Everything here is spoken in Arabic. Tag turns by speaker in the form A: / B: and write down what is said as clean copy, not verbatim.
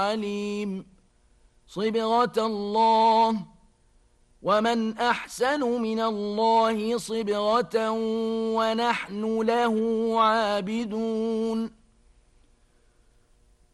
A: عليم صبغة الله ومن أحسن من الله صبغة ونحن له عابدون